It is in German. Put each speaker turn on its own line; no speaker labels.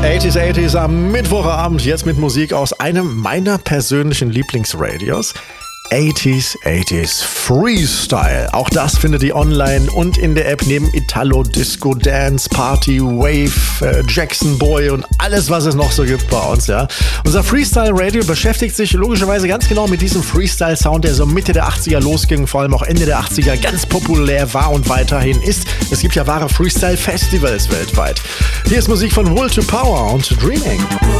80s am Mittwochabend, jetzt mit Musik aus einem meiner persönlichen Lieblingsradios. 80s Freestyle. Auch das findet ihr online und in der App neben Italo, Disco, Dance, Party, Wave, Jackson Boy und alles, was es noch so gibt bei uns. Ja. Unser Freestyle Radio beschäftigt sich logischerweise ganz genau mit diesem Freestyle-Sound, der so Mitte der 80er losging, vor allem auch Ende der 80er ganz populär war und weiterhin ist. Es gibt ja wahre Freestyle-Festivals weltweit. Hier ist Musik von Will to Power und Dreaming.